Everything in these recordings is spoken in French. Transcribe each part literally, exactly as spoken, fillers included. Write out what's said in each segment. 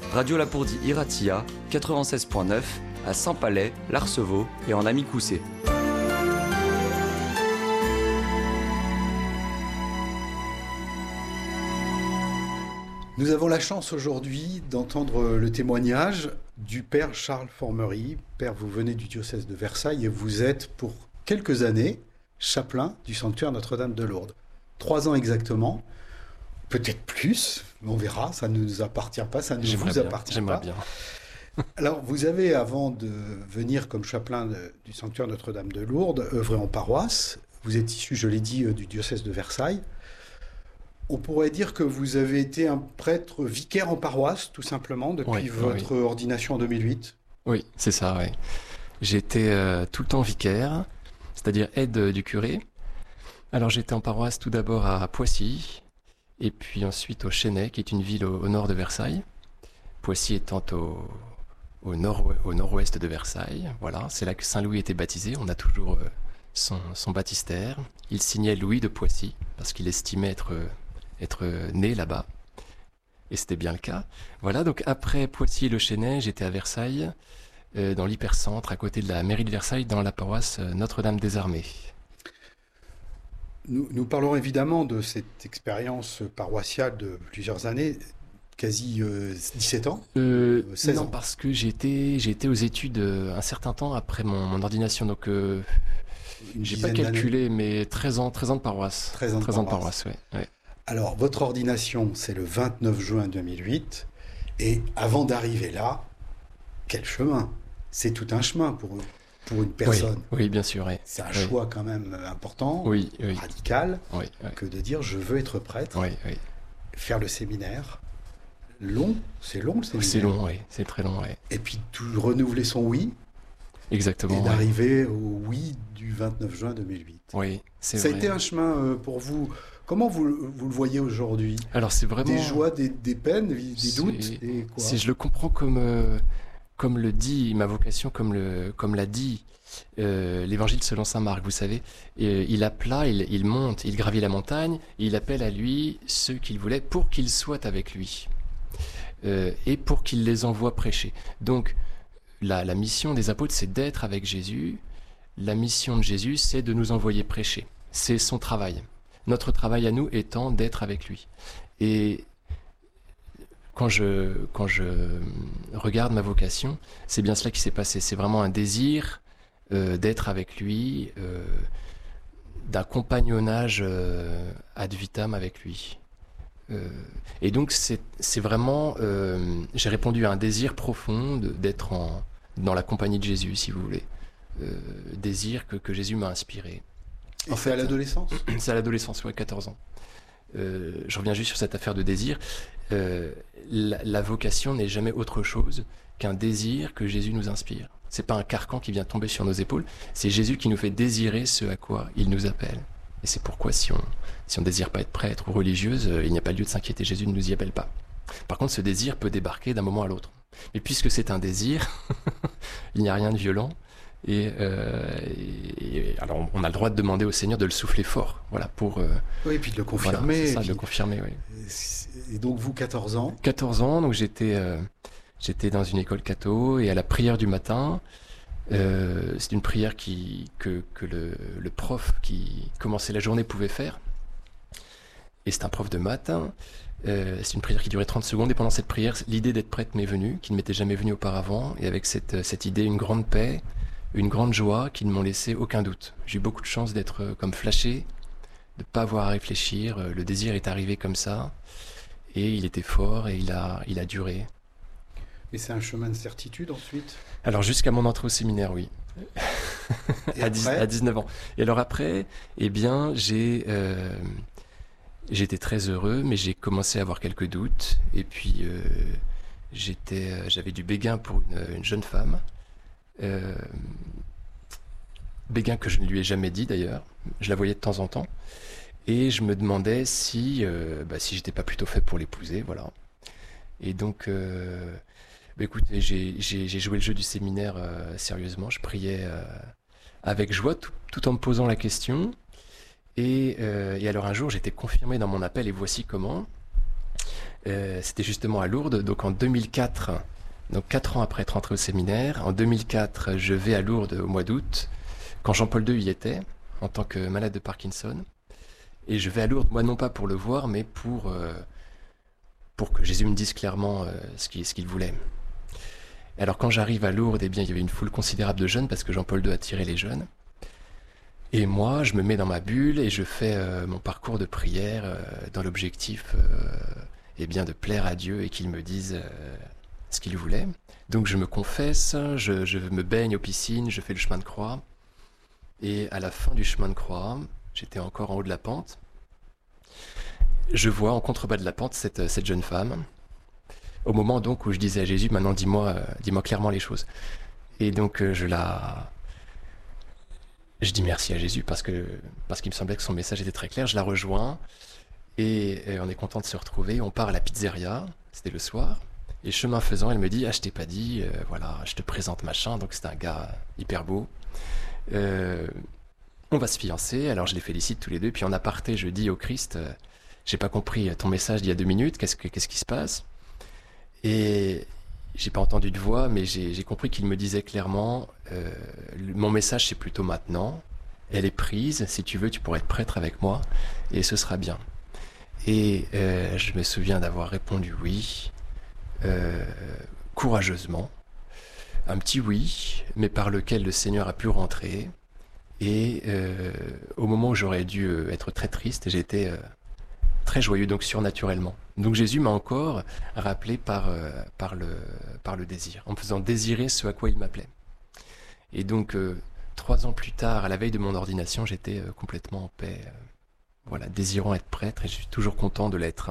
Radio Lapourdie Iratia, quatre-vingt-seize point neuf, à Saint-Palais, l'Arceveau et en Amicoussé. Nous avons la chance aujourd'hui d'entendre le témoignage du père Charles Formery. Père, vous venez du diocèse de Versailles et vous êtes pour quelques années chapelain du sanctuaire Notre-Dame de Lourdes. Trois ans exactement, peut-être plus, on verra, ça ne nous appartient pas, ça ne j'aimerais vous bien, appartient j'aimerais pas. bien. Alors, vous avez, avant de venir comme chapelain de, du sanctuaire Notre-Dame de Lourdes, œuvré en paroisse. Vous êtes issu, je l'ai dit, du diocèse de Versailles. On pourrait dire que vous avez été un prêtre vicaire en paroisse, tout simplement, depuis oui, votre oui. ordination en deux mille huit. Oui, c'est ça, oui. J'étais euh, tout le temps vicaire, c'est-à-dire aide du curé. Alors j'étais en paroisse tout d'abord à Poissy, et puis ensuite au Chesnay, qui est une ville au, au nord de Versailles. Poissy étant au, au, nord, au nord-ouest de Versailles. Voilà, c'est là que Saint-Louis était baptisé. On a toujours euh, son, son baptistère. Il signait Louis de Poissy, parce qu'il estimait être... Euh, être né là-bas, et c'était bien le cas. Voilà, donc après Poissy et le Chesnay, j'étais à Versailles, euh, dans l'hypercentre, à côté de la mairie de Versailles, dans la paroisse Notre-Dame des Armées. Nous, nous parlerons évidemment de cette expérience paroissiale de plusieurs années, quasi euh, dix-sept ans, euh, euh, seize non, ans. parce que j'ai été, j'ai été aux études euh, un certain temps après mon, mon ordination, donc euh, j'ai pas calculé, mais treize ans, treize ans de paroisse. treize ans de treize paroisse, ans de paroisse ouais, ouais. Alors, votre ordination, c'est le vingt-neuf juin deux mille huit. Et avant d'arriver là, quel chemin? C'est tout un chemin pour, pour une personne. Oui, oui bien sûr. Oui. C'est un oui. choix quand même important, oui, oui. radical, oui, oui. que de dire je veux être prêtre, oui, oui. faire le séminaire. Long, c'est long le séminaire. C'est long, oui, c'est très long. Oui. Et puis tout, renouveler son oui. Exactement. Et d'arriver oui. au oui du vingt-neuf juin deux mille huit. Oui, c'est Ça vrai. a été un chemin euh, pour vous. Comment vous, vous le voyez aujourd'hui? Alors c'est vraiment des joies, des, des peines, des c'est... doutes, des quoi? Si je le comprends comme euh, comme le dit ma vocation, comme le comme l'a dit euh, l'Évangile selon saint Marc, vous savez, et, il appela, il, il monte, il gravit la montagne, et il appelle à lui ceux qu'il voulait pour qu'ils soient avec lui euh, et pour qu'il les envoie prêcher. Donc la, la mission des apôtres, c'est d'être avec Jésus. La mission de Jésus, c'est de nous envoyer prêcher. C'est son travail. Notre travail à nous étant d'être avec lui. Et quand je, quand je regarde ma vocation, c'est bien cela qui s'est passé. C'est vraiment un désir euh, d'être avec lui, euh, d'un compagnonnage euh, ad vitam avec lui. Euh, et donc c'est, c'est vraiment, euh, j'ai répondu à un désir profond de, d'être en, dans la compagnie de Jésus, si vous voulez. Euh, désir que, que Jésus m'a inspiré. Et en fait, à l'adolescence? C'est à l'adolescence, ouais, quatorze ans. Euh, je reviens juste sur cette affaire de désir. Euh, la, la vocation n'est jamais autre chose qu'un désir que Jésus nous inspire. C'est pas un carcan qui vient tomber sur nos épaules, c'est Jésus qui nous fait désirer ce à quoi il nous appelle. Et c'est pourquoi si on si on désire pas être prêtre ou religieuse, il n'y a pas lieu de s'inquiéter, Jésus ne nous y appelle pas. Par contre, ce désir peut débarquer d'un moment à l'autre. Mais puisque c'est un désir, il n'y a rien de violent. Et, euh, et, et alors on a le droit de demander au Seigneur de le souffler fort, voilà, pour euh, oui, et puis de le confirmer. Voilà, c'est ça, et puis, de le confirmer, oui. Et donc vous, quatorze ans. quatorze ans, donc j'étais euh, j'étais dans une école catho et à la prière du matin, euh, c'est une prière qui que que le, le prof qui commençait la journée pouvait faire. Et c'est un prof de maths. Euh, c'est une prière qui durait trente secondes et pendant cette prière, l'idée d'être prêtre m'est venue, qui ne m'était jamais venue auparavant, et avec cette cette idée, une grande paix. Une grande joie qui ne m'ont laissé aucun doute. J'ai eu beaucoup de chance d'être euh, comme flashé, de ne pas avoir à réfléchir. Euh, le désir est arrivé comme ça, et il était fort, et il a, il a duré. Et c'est un chemin de certitude ensuite? Alors jusqu'à mon entrée au séminaire, oui. Et à, dix, à dix-neuf ans. Et alors après, eh bien, j'ai, euh, j'étais très heureux, mais j'ai commencé à avoir quelques doutes, et puis euh, j'étais, euh, j'avais du béguin pour une, une jeune femme. Euh, béguin que je ne lui ai jamais dit d'ailleurs, je la voyais de temps en temps et je me demandais si euh, bah, si j'étais pas plutôt fait pour l'épouser, voilà. Et donc euh, bah, écoutez, j'ai, j'ai, j'ai joué le jeu du séminaire euh, sérieusement, je priais euh, avec joie tout, tout en me posant la question et, euh, et alors un jour j'étais confirmé dans mon appel et voici comment. Euh, c'était justement à Lourdes, donc en deux mille quatre, donc quatre ans après être rentré au séminaire. En deux mille quatre, je vais à Lourdes au mois d'août, quand Jean-Paul deux y était, en tant que malade de Parkinson. Et je vais à Lourdes, moi non pas pour le voir, mais pour, euh, pour que Jésus me dise clairement euh, ce qu'il, ce qu'il voulait. Et alors quand j'arrive à Lourdes, eh bien, il y avait une foule considérable de jeunes, parce que Jean-Paul deux attirait les jeunes. Et moi, je me mets dans ma bulle et je fais euh, mon parcours de prière euh, dans l'objectif euh, eh bien, de plaire à Dieu et qu'il me dise euh, ce qu'il voulait. Donc je me confesse, je, je me baigne aux piscines, je fais le chemin de croix. Et à la fin du chemin de croix, j'étais encore en haut de la pente, je vois en contrebas de la pente cette, cette jeune femme, au moment donc où je disais à Jésus, maintenant dis-moi, euh, dis-moi clairement les choses. Et donc euh, je la... Je dis merci à Jésus parce que parce qu'il me semblait que son message était très clair. Je la rejoins et, et on est content de se retrouver. On part à la pizzeria, c'était le soir. Et chemin faisant, elle me dit « Ah, je t'ai pas dit, euh, voilà, je te présente machin. » Donc c'est un gars hyper beau. Euh, on va se fiancer, alors je les félicite tous les deux. Puis en aparté, je dis au Christ euh, « J'ai pas compris ton message d'il y a deux minutes, qu'est-ce, que, qu'est-ce qui se passe ?» Et j'ai pas entendu de voix, mais j'ai, j'ai compris qu'il me disait clairement euh, « Mon message, c'est plutôt maintenant. Elle est prise. Si tu veux, tu pourrais être prêtre avec moi. Et ce sera bien. » Et euh, je me souviens d'avoir répondu « oui euh, », courageusement. Un petit oui, mais par lequel le Seigneur a pu rentrer. Et euh, au moment où j'aurais dû être très triste, j'étais euh, très joyeux, donc surnaturellement. Donc Jésus m'a encore rappelé par, euh, par, le, par le désir, en me faisant désirer ce à quoi il m'appelait. Et donc, euh, trois ans plus tard, à la veille de mon ordination, j'étais euh, complètement en paix, euh, voilà, désirant être prêtre, et je suis toujours content de l'être.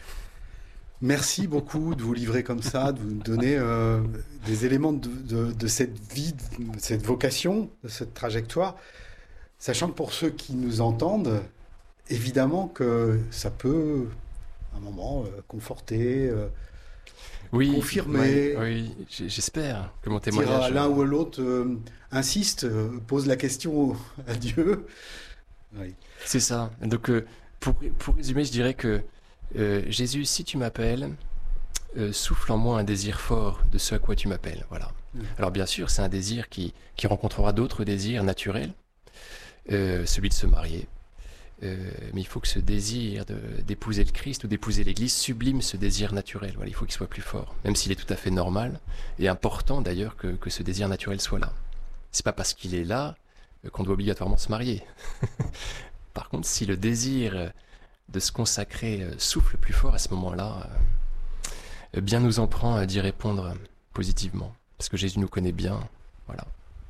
Merci beaucoup de vous livrer comme ça, de vous donner euh, des éléments de, de, de cette vie, de cette vocation, de cette trajectoire, sachant que pour ceux qui nous entendent, évidemment que ça peut... un moment euh, conforté, euh, oui, confirmé. Oui, oui, j'espère que mon témoignage... L'un ou l'autre euh, insiste, euh, pose la question à Dieu. Oui. C'est ça. Donc, euh, pour, pour résumer, je dirais que euh, Jésus, si tu m'appelles, euh, souffle en moi un désir fort de ce à quoi tu m'appelles. Voilà. Oui. Alors bien sûr, c'est un désir qui, qui rencontrera d'autres désirs naturels, euh, celui de se marier. Euh, mais il faut que ce désir de, d'épouser le Christ ou d'épouser l'Église sublime ce désir naturel. Voilà, il faut qu'il soit plus fort, même s'il est tout à fait normal et important d'ailleurs que, que ce désir naturel soit là. C'est pas parce qu'il est là euh, qu'on doit obligatoirement se marier. Par contre, si le désir de se consacrer euh, souffle plus fort à ce moment-là, euh, bien nous en prend euh, d'y répondre positivement, parce que Jésus nous connaît bien. Voilà.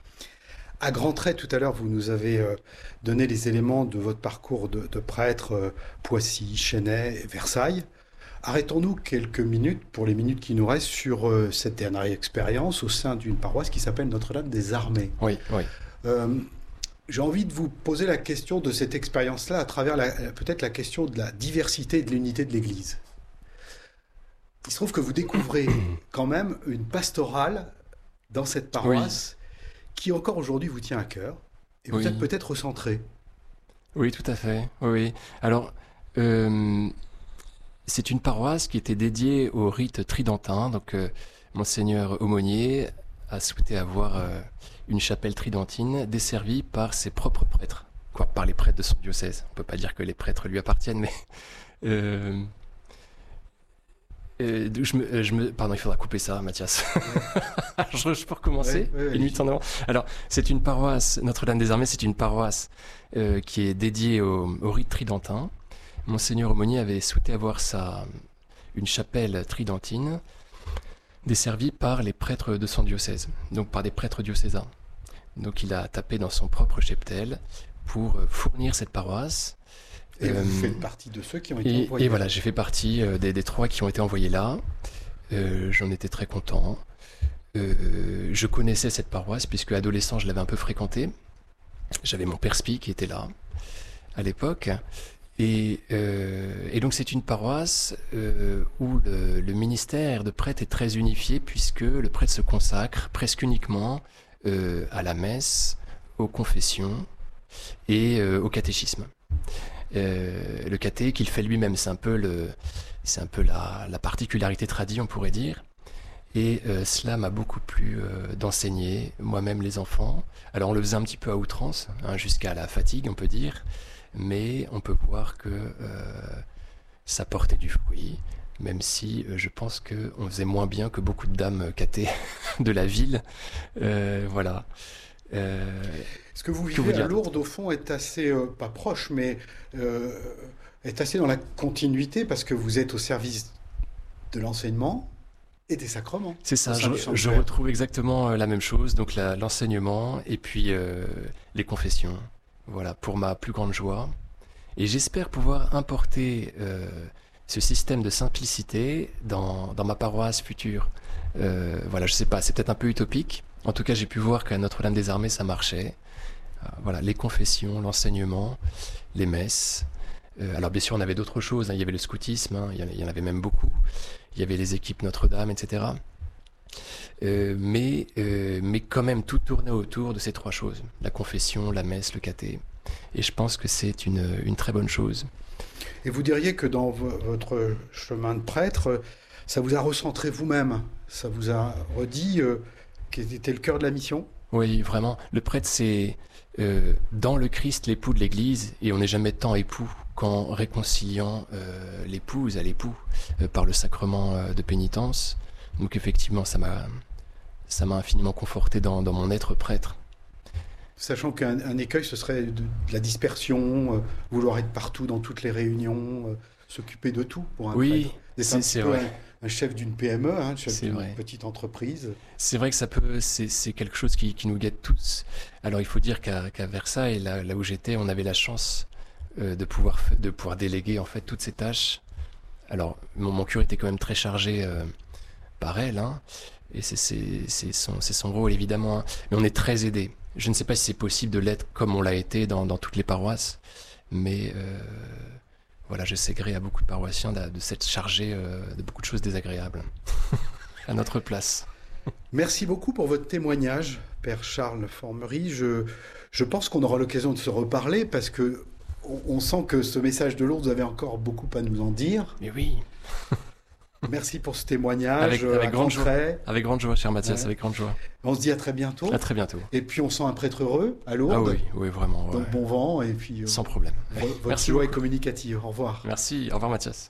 À grands traits, tout à l'heure, vous nous avez euh, donné les éléments de votre parcours de, de prêtre, euh, Poissy, Chennai, Versailles. Arrêtons-nous quelques minutes, pour les minutes qui nous restent, sur euh, cette dernière expérience au sein d'une paroisse qui s'appelle Notre-Dame des Armées. Oui, oui. Euh, j'ai envie de vous poser la question de cette expérience-là à travers la, peut-être la question de la diversité et de l'unité de l'Église. Il se trouve que vous découvrez quand même une pastorale dans cette paroisse, oui, qui encore aujourd'hui vous tient à cœur, et vous oui. êtes peut-être recentré. Oui, tout à fait. Oui, oui. Alors, euh, c'est une paroisse qui était dédiée au rite tridentin. Donc, euh, Monseigneur Aumônier a souhaité avoir euh, une chapelle tridentine desservie par ses propres prêtres, quoi, par les prêtres de son diocèse. On ne peut pas dire que les prêtres lui appartiennent, mais... Euh, Euh, je me, je me, pardon, il faudra couper ça, Mathias. je, je peux recommencer ouais, ouais, ouais, une minute en avant. Alors, c'est une paroisse, Notre-Dame des Armées, c'est une paroisse euh, qui est dédiée au, au rite tridentin. Monseigneur Aumônier avait souhaité avoir sa, une chapelle tridentine desservie par les prêtres de son diocèse, donc par des prêtres diocésains. Donc, il a tapé dans son propre cheptel pour fournir cette paroisse. Et euh, vous faites partie de ceux qui ont été et, envoyés. Et voilà, j'ai fait partie euh, des, des trois qui ont été envoyés là. Euh, j'en étais très content. Euh, je connaissais cette paroisse puisque adolescent, je l'avais un peu fréquentée. J'avais mon père Spi qui était là à l'époque. Et, euh, et donc c'est une paroisse euh, où le, le ministère de prêtre est très unifié puisque le prêtre se consacre presque uniquement euh, à la messe, aux confessions et euh, au catéchisme. Euh, le caté qu'il fait lui-même, c'est un peu le, c'est un peu la, la particularité tradie, on pourrait dire. Et euh, cela m'a beaucoup plu euh, d'enseigner moi-même les enfants. Alors on le faisait un petit peu à outrance, hein, jusqu'à la fatigue, on peut dire, mais on peut voir que euh, ça portait du fruit, même si euh, je pense qu'on faisait moins bien que beaucoup de dames catées de la ville. Euh, voilà. Euh, Ce que vous vivez que à Lourdes, au fond, est assez, euh, pas proche, mais euh, est assez dans la continuité parce que vous êtes au service de l'enseignement et des sacrements. C'est ça, je, je retrouve exactement la même chose, donc la, l'enseignement et puis euh, les confessions, voilà, pour ma plus grande joie. Et j'espère pouvoir importer euh, ce système de simplicité dans, dans ma paroisse future. Euh, voilà, je sais pas, c'est peut-être un peu utopique. En tout cas, j'ai pu voir qu'à Notre-Dame des Armées, ça marchait. Euh, voilà, les confessions, l'enseignement, les messes. Euh, alors bien sûr, on avait d'autres choses, hein. Il y avait le scoutisme, hein. il, y en, il y en avait même beaucoup. Il y avait les équipes Notre-Dame, et cetera. Euh, mais, euh, mais quand même, tout tournait autour de ces trois choses. La confession, la messe, le caté. Et je pense que c'est une, une très bonne chose. Et vous diriez que dans v- votre chemin de prêtre, ça vous a recentré vous-même, ça vous a redit euh, quel était le cœur de la mission ? Oui, vraiment. Le prêtre, c'est euh, dans le Christ l'époux de l'Église, et on n'est jamais tant époux qu'en réconciliant euh, l'épouse à l'époux euh, par le sacrement euh, de pénitence. Donc effectivement, ça m'a, ça m'a infiniment conforté dans, dans mon être prêtre. Sachant qu'un un écueil, ce serait de, de la dispersion, euh, vouloir être partout dans toutes les réunions, euh, s'occuper de tout pour un oui, prêtre. D'être c'est, un petit c'est peu vrai. Un, un chef d'une P M E, hein, chef C'est d'une vrai. petite entreprise. C'est vrai que ça peut, c'est, c'est quelque chose qui, qui nous guette tous. Alors il faut dire qu'à, qu'à Versailles, là, là où j'étais, on avait la chance euh, de pouvoir, de pouvoir déléguer en fait toutes ces tâches. Alors mon, mon curé était quand même très chargé euh, par elle, hein, et c'est, c'est, c'est, son, c'est son rôle évidemment, hein, mais on est très aidés. Je ne sais pas si c'est possible de l'être comme on l'a été dans, dans toutes les paroisses, mais euh, voilà, je sais gré à beaucoup de paroissiens de, de s'être chargés euh, de beaucoup de choses désagréables à notre place. Merci beaucoup pour votre témoignage, Père Charles Formery. Je, je pense qu'on aura l'occasion de se reparler parce que on, on sent que ce message de Lourdes, vous avez encore beaucoup à nous en dire. Mais oui. Merci pour ce témoignage. Avec, avec à grande joie. trait. Avec grande joie, cher Mathias, Ouais. avec grande joie. On se dit à très bientôt. À très bientôt. Et puis on sent un prêtre heureux à Lourdes. Ah oui, oui, vraiment. Ouais. Donc bon vent et puis euh, Sans problème. vo- votre Merci joie est beaucoup. communicative. Au revoir. Merci. Au revoir, Mathias.